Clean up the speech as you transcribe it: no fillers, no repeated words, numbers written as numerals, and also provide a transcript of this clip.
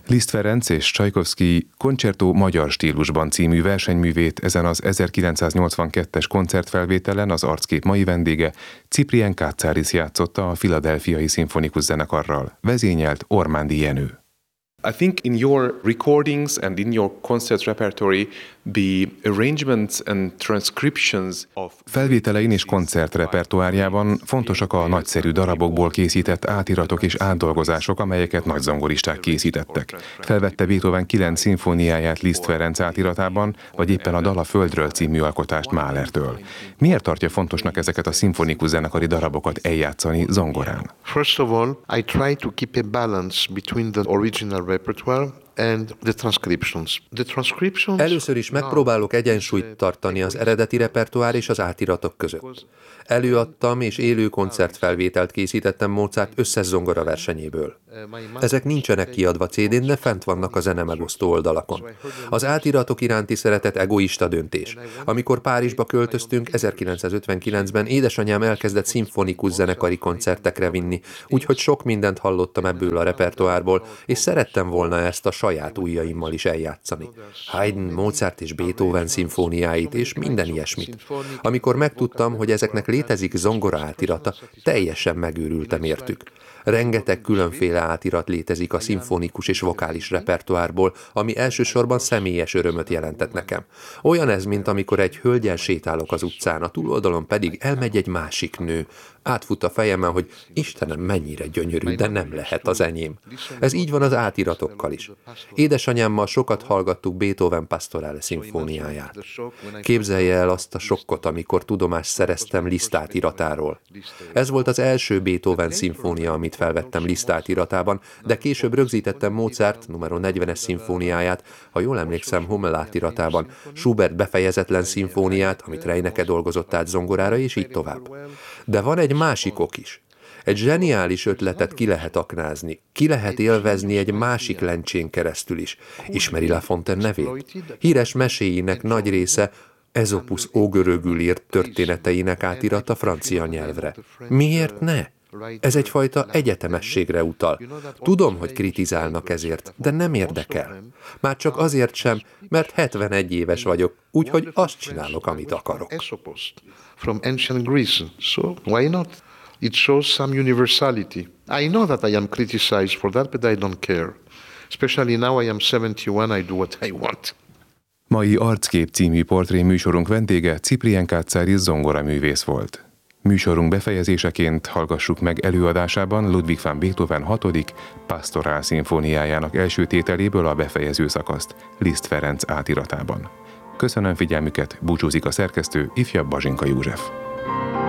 Liszt Ferenc és Csajkovszky Concerto magyar stílusban című versenyművét ezen az 1982-es koncertfelvételen az Arckép mai vendége Cyprien Katsaris játszotta a Philadelphiai Szimfonikus Zenekarral, vezényelt Ormándi Jenő. I think in your recordings and in your concert repertoire, the arrangements and transcriptions of... Felvételein és koncertrepertoárjában fontosak a nagyszerű darabokból készített átiratok és átdolgozások, amelyeket nagyzongoristák készítettek. Felvette Beethoven 9 szimfóniáját Liszt Ferenc átiratában, vagy éppen a Dal a Földről című alkotást Mahlertől. Miért tartja fontosnak ezeket a szimfonikus zenekari darabokat eljátszani zongorán? First of all, I try to keep a balance between the original repertoire and the transcriptions. Először is megpróbálok egyensúlyt tartani az eredeti repertoár és az átiratok között. Előadtam és élő koncertfelvételt készítettem Mozart összes zongora versenyéből. Ezek nincsenek kiadva CD-n, de fent vannak a zenemegosztó oldalakon. Az átiratok iránti szeretet egoista döntés. Amikor Párizsba költöztünk, 1959-ben édesanyám elkezdett szimfonikus zenekari koncertekre vinni, úgyhogy sok mindent hallottam ebből a repertoárból, és szerettem volna ezt a saját ujjaimmal is eljátszani. Haydn, Mozart és Beethoven szimfóniáit és minden ilyesmit. Amikor megtudtam, hogy ezeknek létezik zongora átirata, teljesen megőrültem értük. Rengeteg különféle átirat létezik a szimfonikus és vokális repertoárból, ami elsősorban személyes örömöt jelentett nekem. Olyan ez, mint amikor egy hölggyel sétálok az utcán, a túloldalon pedig elmegy egy másik nő. Átfut a fejemen, hogy Istenem, mennyire gyönyörű, de nem lehet az enyém. Ez így van az átiratokkal is. Édesanyámmal sokat hallgattuk Beethoven Pastorale szimfóniáját. Képzelje el azt a sokkot, amikor tudomást szereztem Liszt átiratáról. Ez volt az első Beethoven szimfónia, amit felvettem Liszt átiratában, de később rögzítettem Mozart numero 40-es szimfóniáját, ha jól emlékszem, Hummel átiratában, Schubert befejezetlen szimfóniát, amit Reinecke dolgozott át zongorára, és így tovább. De van egy másik ok is. Egy zseniális ötletet ki lehet aknázni, ki lehet élvezni egy másik lencsén keresztül is. Ismeri La Fontaine nevét? Híres meséinek nagy része Ezopusz ógörögül írt történeteinek átirata francia nyelvre. Miért ne? Ez egyfajta egyetemességre utal. Tudom, hogy kritizálnak ezért, de nem érdekel. Már csak azért sem, mert 71 éves vagyok, úgyhogy azt csinálok, amit akarok. From ancient Greece, so why not? It shows some universality. I know that I am criticized for that, but I don't care. Especially now I am 71, I do what I want. Mai Arckép című portré műsorunk vendége Cyprien Katsaris zongoraművész volt. Műsorunk befejezéseként hallgassuk meg előadásában Ludwig van Beethoven 6. Pastorál szimfóniájának első tételéből a befejező szakaszt Liszt Ferenc átiratában. Köszönöm figyelmüket, búcsúzik a szerkesztő, ifjabb Bazsinka József.